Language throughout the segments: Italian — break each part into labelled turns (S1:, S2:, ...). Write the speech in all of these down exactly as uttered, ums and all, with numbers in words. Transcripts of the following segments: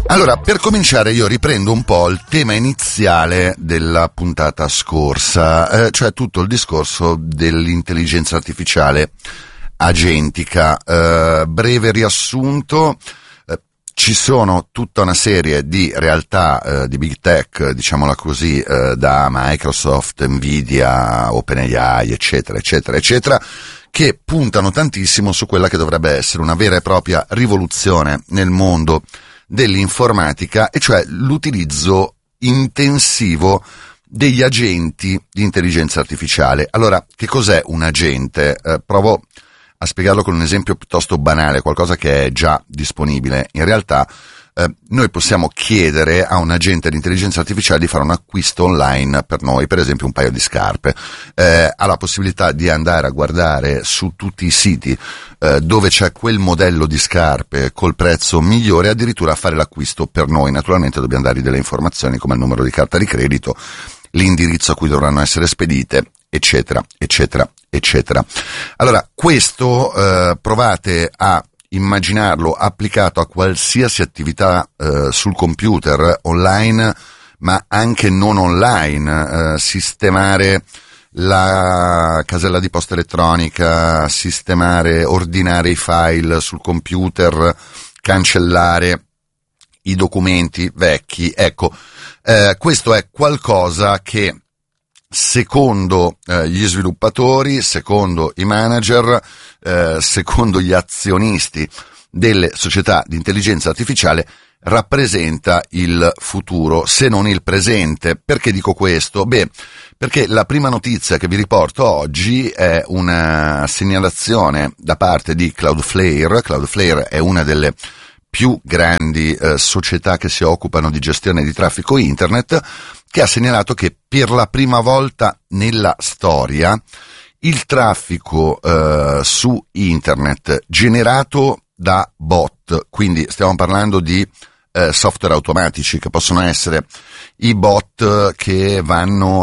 S1: Allora, per cominciare io riprendo un po' il tema iniziale della puntata scorsa, eh, cioè tutto il discorso dell'intelligenza artificiale agentica. Eh, breve riassunto, eh, ci sono tutta una serie di realtà eh, di big tech, diciamola così, eh, da Microsoft, Nvidia, OpenAI, eccetera, eccetera, eccetera, che puntano tantissimo su quella che dovrebbe essere una vera e propria rivoluzione nel mondo dell'informatica, e cioè l'utilizzo intensivo degli agenti di intelligenza artificiale. Allora, che cos'è un agente? Eh, provo a spiegarlo con un esempio piuttosto banale, qualcosa che è già disponibile. In realtà eh, noi possiamo chiedere a un agente di intelligenza artificiale di fare un acquisto online per noi, per esempio un paio di scarpe. Eh, ha la possibilità di andare a guardare su tutti i siti eh, dove c'è quel modello di scarpe col prezzo migliore, addirittura a fare l'acquisto per noi. Naturalmente dobbiamo dargli delle informazioni come il numero di carta di credito, l'indirizzo a cui dovranno essere spedite, eccetera, eccetera, eccetera. Allora, questo eh, provate a immaginarlo applicato a qualsiasi attività eh, sul computer, online, ma anche non online, eh, sistemare la casella di posta elettronica, sistemare, ordinare i file sul computer, cancellare i documenti vecchi. Ecco, eh, questo è qualcosa che secondo eh, gli sviluppatori, secondo i manager, eh, secondo gli azionisti delle società di intelligenza artificiale rappresenta il futuro, se non il presente. Perché dico questo? Beh, perché la prima notizia che vi riporto oggi è una segnalazione da parte di Cloudflare. Cloudflare è una delle più grandi eh, società che si occupano di gestione di traffico internet, che ha segnalato che per la prima volta nella storia il traffico eh, su internet generato da bot, quindi stiamo parlando di eh, software automatici che possono essere i bot che vanno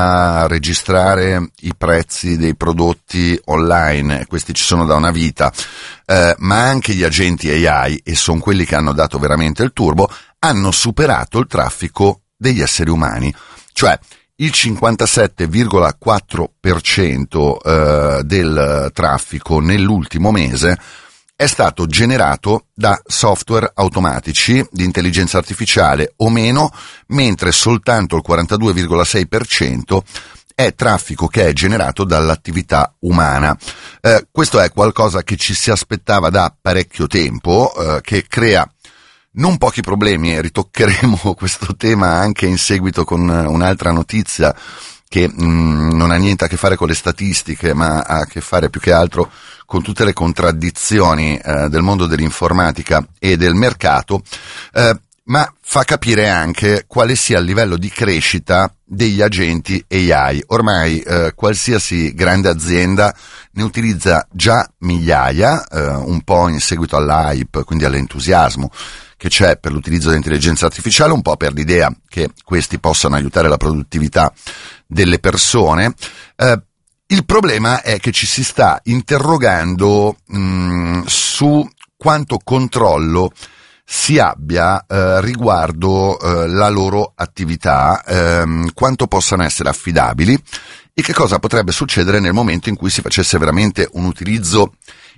S1: a registrare i prezzi dei prodotti online, questi ci sono da una vita, eh, ma anche gli agenti A I, e sono quelli che hanno dato veramente il turbo, hanno superato il traffico degli esseri umani, cioè il cinquantasette virgola quattro per cento eh, del traffico nell'ultimo mese è stato generato da software automatici di intelligenza artificiale o meno, mentre soltanto il quarantadue virgola sei per cento è traffico che è generato dall'attività umana. Eh, questo è qualcosa che ci si aspettava da parecchio tempo, eh, che crea non pochi problemi, e ritoccheremo questo tema anche in seguito con un'altra notizia che mh, non ha niente a che fare con le statistiche, ma ha a che fare più che altro con tutte le contraddizioni eh, del mondo dell'informatica e del mercato, eh, ma fa capire anche quale sia il livello di crescita degli agenti A I. Ormai eh, qualsiasi grande azienda ne utilizza già migliaia, eh, un po' in seguito all'hype, quindi all'entusiasmo che c'è per l'utilizzo dell'intelligenza artificiale, un po' per l'idea che questi possano aiutare la produttività delle persone. Eh, il problema è che ci si sta interrogando mh, su quanto controllo si abbia eh, riguardo eh, la loro attività, ehm, quanto possano essere affidabili e che cosa potrebbe succedere nel momento in cui si facesse veramente un utilizzo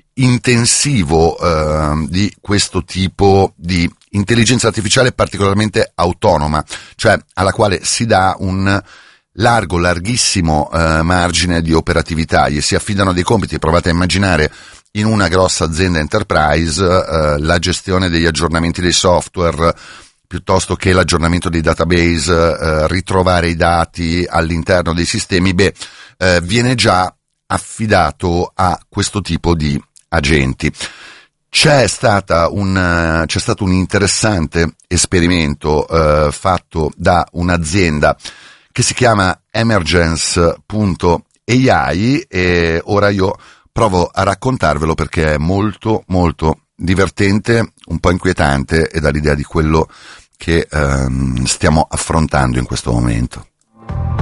S1: intensivo eh, di questo tipo di intelligenza artificiale particolarmente autonoma, cioè alla quale si dà un largo, larghissimo eh, margine di operatività, gli si affidano dei compiti. Provate a immaginare in una grossa azienda enterprise eh, la gestione degli aggiornamenti dei software, piuttosto che l'aggiornamento dei database, eh, ritrovare i dati all'interno dei sistemi. Beh, eh, viene già affidato a questo tipo di agenti. C'è stata un c'è stato un interessante esperimento eh, fatto da un'azienda che si chiama Emergence punto A I, e ora io provo a raccontarvelo perché è molto molto divertente, un po' inquietante, e dà l'idea di quello che ehm, stiamo affrontando in questo momento.